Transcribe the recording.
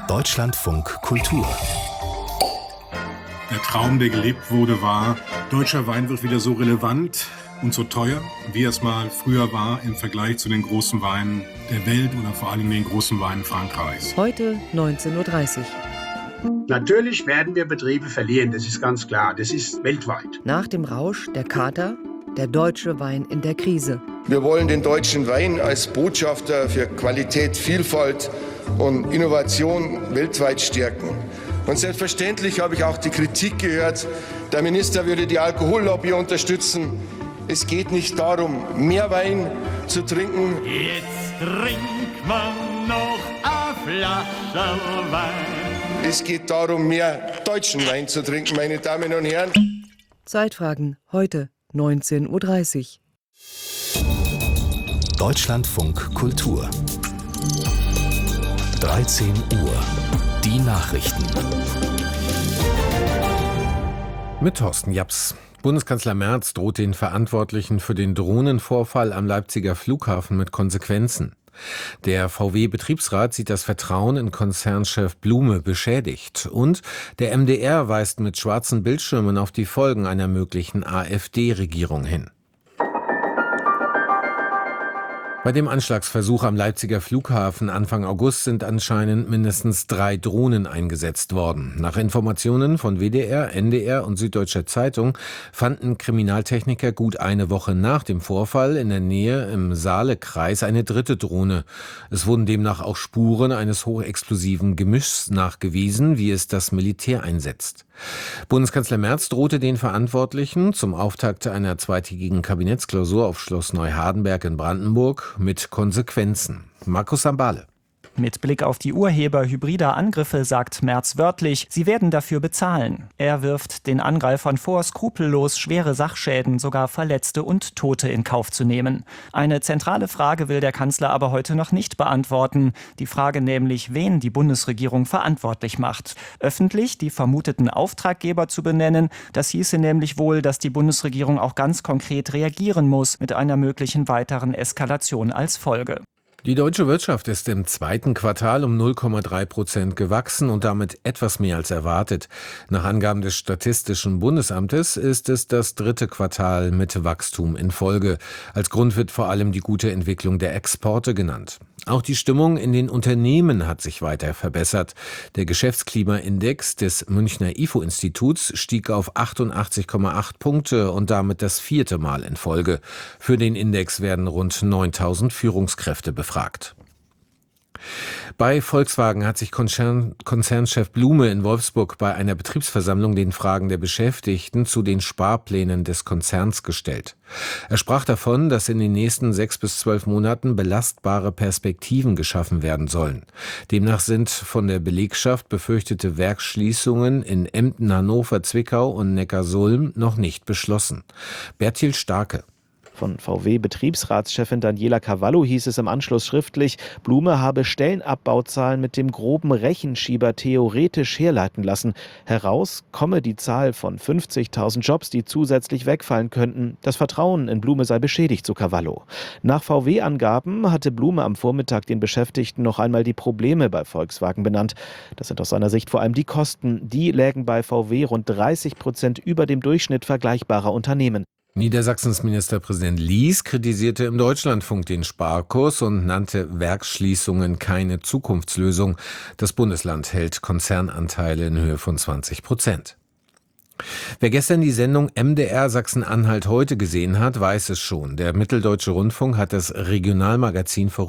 Deutschlandfunk Kultur. Der Traum, der gelebt wurde, war, deutscher Wein wird wieder so relevant und so teuer, wie es mal früher war im Vergleich zu den großen Weinen der Welt oder vor allem den großen Weinen Frankreichs. Heute 19.30 Uhr. Natürlich werden wir Betriebe verlieren, das ist ganz klar. Das ist weltweit. Nach dem Rausch der Kater, der deutsche Wein in der Krise. Wir wollen den deutschen Wein als Botschafter für Qualität, Vielfalt und Innovation weltweit stärken. Und selbstverständlich habe ich auch die Kritik gehört, der Minister würde die Alkohollobby unterstützen. Es geht nicht darum, mehr Wein zu trinken. Jetzt trinkt man noch eine Flasche Wein. Es geht darum, mehr deutschen Wein zu trinken, meine Damen und Herren. Zeitfragen heute 19.30 Uhr. Deutschlandfunk Kultur. 13 Uhr. Die Nachrichten. Mit Thorsten Japs. Bundeskanzler Merz droht den Verantwortlichen für den Drohnenvorfall am Leipziger Flughafen mit Konsequenzen. Der VW-Betriebsrat sieht das Vertrauen in Konzernchef Blume beschädigt. Und der MDR weist mit schwarzen Bildschirmen auf die Folgen einer möglichen AfD-Regierung hin. Bei dem Anschlagsversuch am Leipziger Flughafen Anfang August sind anscheinend mindestens 3 Drohnen eingesetzt worden. Nach Informationen von WDR, NDR und Süddeutscher Zeitung fanden Kriminaltechniker gut eine Woche nach dem Vorfall in der Nähe im Saalekreis eine 3. Drohne. Es wurden demnach auch Spuren eines hochexplosiven Gemischs nachgewiesen, wie es das Militär einsetzt. Bundeskanzler Merz drohte den Verantwortlichen zum Auftakt einer zweitägigen Kabinettsklausur auf Schloss Neuhardenberg in Brandenburg mit Konsequenzen. Markus Sambale. Mit Blick auf die Urheber hybrider Angriffe sagt Merz wörtlich, sie werden dafür bezahlen. Er wirft den Angreifern vor, skrupellos schwere Sachschäden, sogar Verletzte und Tote in Kauf zu nehmen. Eine zentrale Frage will der Kanzler aber heute noch nicht beantworten. Die Frage nämlich, wen die Bundesregierung verantwortlich macht. Öffentlich die vermuteten Auftraggeber zu benennen, das hieße nämlich wohl, dass die Bundesregierung auch ganz konkret reagieren muss, mit einer möglichen weiteren Eskalation als Folge. Die deutsche Wirtschaft ist im 2. Quartal um 0,3% gewachsen und damit etwas mehr als erwartet. Nach Angaben des Statistischen Bundesamtes ist es das 3. Quartal mit Wachstum in Folge. Als Grund wird vor allem die gute Entwicklung der Exporte genannt. Auch die Stimmung in den Unternehmen hat sich weiter verbessert. Der Geschäftsklimaindex des Münchner IFO-Instituts stieg auf 88,8 Punkte und damit das 4. Mal in Folge. Für den Index werden rund 9.000 Führungskräfte befragt. Bei Volkswagen hat sich Konzernchef Blume in Wolfsburg bei einer Betriebsversammlung den Fragen der Beschäftigten zu den Sparplänen des Konzerns gestellt. Er sprach davon, dass in den nächsten 6 bis 12 Monaten belastbare Perspektiven geschaffen werden sollen. Demnach sind von der Belegschaft befürchtete Werksschließungen in Emden, Hannover, Zwickau und Neckarsulm noch nicht beschlossen. Bertil Starke. Von VW-Betriebsratschefin Daniela Cavallo hieß es im Anschluss schriftlich, Blume habe Stellenabbauzahlen mit dem groben Rechenschieber theoretisch herleiten lassen. Heraus komme die Zahl von 50.000 Jobs, die zusätzlich wegfallen könnten. Das Vertrauen in Blume sei beschädigt, so Cavallo. Nach VW-Angaben hatte Blume am Vormittag den Beschäftigten noch einmal die Probleme bei Volkswagen benannt. Das sind aus seiner Sicht vor allem die Kosten. Die lägen bei VW rund 30% über dem Durchschnitt vergleichbarer Unternehmen. Niedersachsens Ministerpräsident Lies kritisierte im Deutschlandfunk den Sparkurs und nannte Werksschließungen keine Zukunftslösung. Das Bundesland hält Konzernanteile in Höhe von 20%. Wer gestern die Sendung MDR Sachsen-Anhalt heute gesehen hat, weiß es schon. Der Mitteldeutsche Rundfunk hat das Regionalmagazin